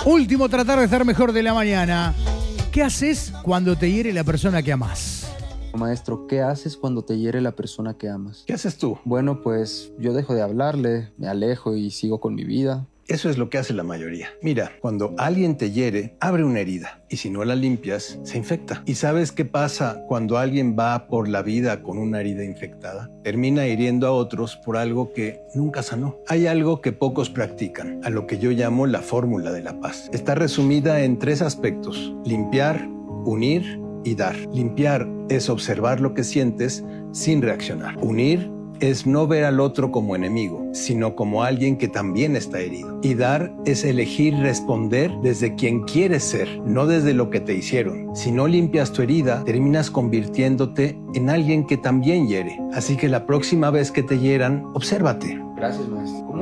Último, tratar de estar mejor de la mañana. ¿Qué haces cuando te hiere la persona que amás? Maestro, ¿qué haces cuando te hiere la persona que amas? ¿Qué haces tú? Bueno, pues yo dejo de hablarle, me alejo y sigo con mi vida. Eso es lo que hace la mayoría. Mira, cuando alguien te hiere, abre una herida y si no la limpias, se infecta. ¿Y sabes qué pasa cuando alguien va por la vida con una herida infectada? Termina hiriendo a otros por algo que nunca sanó. Hay algo que pocos practican, a lo que yo llamo la fórmula de la paz. Está resumida en 3 aspectos: limpiar, unir y dar. Limpiar es observar lo que sientes sin reaccionar. Unir es no ver al otro como enemigo, sino como alguien que también está herido. Y dar es elegir responder desde quien quieres ser, no desde lo que te hicieron. Si no limpias tu herida, terminas convirtiéndote en alguien que también hiere. Así que la próxima vez que te hieran, obsérvate. Gracias, maestro.